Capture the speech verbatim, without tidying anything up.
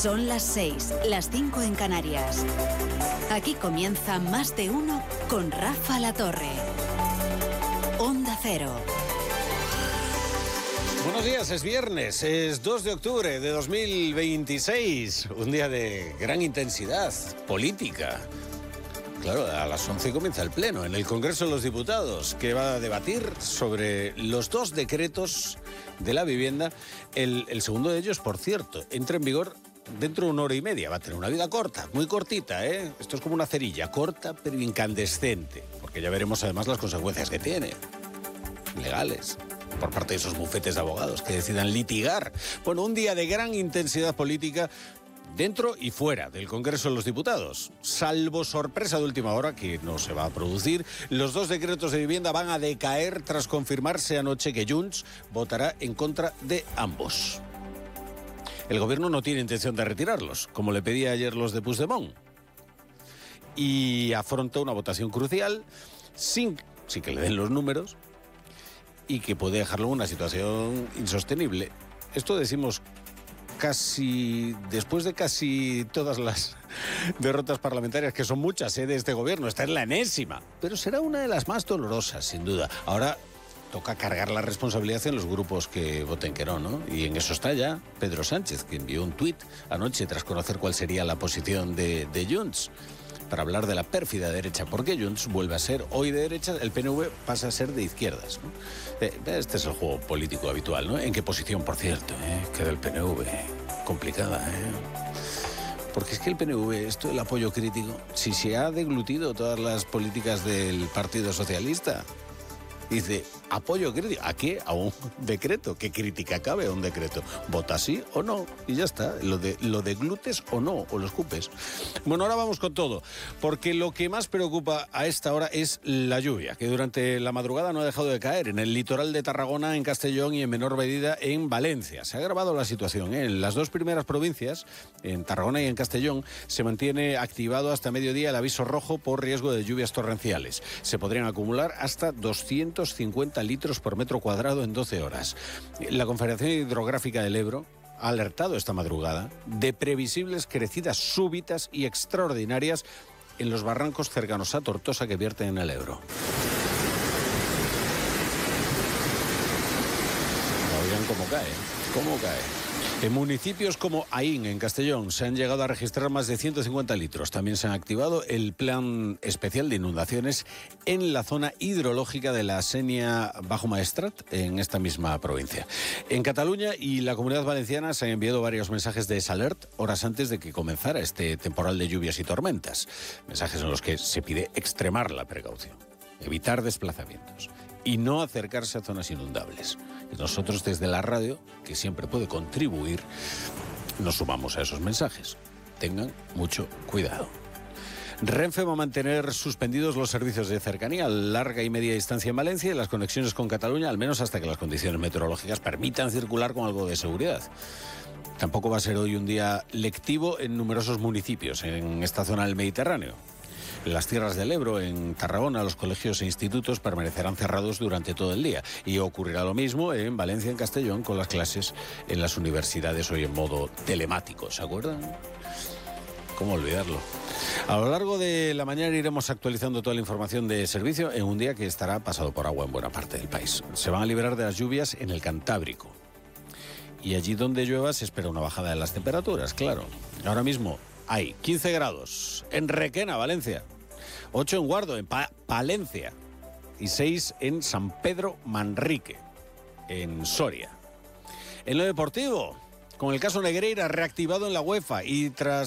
Son las seis, las cinco en Canarias. Aquí comienza Más de Uno con Rafa La Torre. Onda Cero. Buenos días, es viernes, es dos de octubre de dos mil veintiséis, un día de gran intensidad política. Claro, a las once comienza el pleno en el Congreso de los Diputados, que va a debatir sobre los dos decretos de la vivienda. El, el segundo de ellos, por cierto, entra en vigor dentro de una hora y media. Va a tener una vida corta, muy cortita, ¿eh? Esto es como una cerilla, corta pero incandescente, porque ya veremos además las consecuencias que tiene, legales, por parte de esos bufetes de abogados que decidan litigar. Bueno, un día de gran intensidad política dentro y fuera del Congreso de los Diputados. Salvo sorpresa de última hora, que no se va a producir, los dos decretos de vivienda van a decaer tras confirmarse anoche que Junts votará en contra de ambos. El gobierno no tiene intención de retirarlos, como le pedía ayer los de Puigdemont, y afronta una votación crucial sin, sin que le den los números y que puede dejarlo en una situación insostenible. Esto decimos casi después de casi todas las derrotas parlamentarias, que son muchas, ¿eh?, de este gobierno. Esta es la enésima, pero será una de las más dolorosas, sin duda. Ahora toca cargar la responsabilidad en los grupos que voten que no, ¿no? Y en eso está ya Pedro Sánchez, que envió un tuit anoche tras conocer cuál sería la posición de, de Junts, para hablar de la pérfida derecha, porque Junts vuelve a ser hoy de derecha, el P N V pasa a ser de izquierdas, ¿no? Este es el juego político habitual, ¿no? ¿En qué posición, por cierto, eh? queda el P N V? Complicada, ¿eh? Porque es que el P N V, esto del apoyo crítico, si se ha deglutido todas las políticas del Partido Socialista, dice, apoyo crítico. ¿A qué? A un decreto. ¿Qué crítica cabe a un decreto? Vota sí o no y ya está. Lo de lo deglutes o no, o lo escupes. Bueno, ahora vamos con todo, porque lo que más preocupa a esta hora es la lluvia, que durante la madrugada no ha dejado de caer en el litoral de Tarragona, en Castellón y en menor medida en Valencia. Se ha agravado la situación, ¿eh? En las dos primeras provincias, en Tarragona y en Castellón, se mantiene activado hasta mediodía el aviso rojo por riesgo de lluvias torrenciales. Se podrían acumular hasta doscientos cincuenta litros por metro cuadrado en doce horas. La Confederación Hidrográfica del Ebro ha alertado esta madrugada de previsibles crecidas súbitas y extraordinarias en los barrancos cercanos a Tortosa que vierten en el Ebro. Oigan cómo cae, cómo cae. En municipios como Aín, en Castellón, se han llegado a registrar más de ciento cincuenta litros. También se ha activado el plan especial de inundaciones en la zona hidrológica de la Sénia Bajo Maestrat, en esta misma provincia. En Cataluña y la Comunidad Valenciana se han enviado varios mensajes de desalert horas antes de que comenzara este temporal de lluvias y tormentas. Mensajes en los que se pide extremar la precaución, evitar desplazamientos y no acercarse a zonas inundables. Y nosotros desde la radio, que siempre puede contribuir, nos sumamos a esos mensajes. Tengan mucho cuidado. Renfe va a mantener suspendidos los servicios de cercanía a larga y media distancia en Valencia y las conexiones con Cataluña, al menos hasta que las condiciones meteorológicas permitan circular con algo de seguridad. Tampoco va a ser hoy un día lectivo en numerosos municipios en esta zona del Mediterráneo. En las tierras del Ebro, en Tarragona, los colegios e institutos permanecerán cerrados durante todo el día. Y ocurrirá lo mismo en Valencia, en Castellón, con las clases en las universidades hoy en modo telemático. ¿Se acuerdan? ¿Cómo olvidarlo? A lo largo de la mañana iremos actualizando toda la información de servicio en un día que estará pasado por agua en buena parte del país. Se van a liberar de las lluvias en el Cantábrico. Y allí donde llueva se espera una bajada de las temperaturas, claro. Ahora mismo hay quince grados en Requena, Valencia. ocho en Guardo, en pa- Palencia. Y seis en San Pedro Manrique, en Soria. En lo deportivo, con el caso Negreira reactivado en la UEFA y tras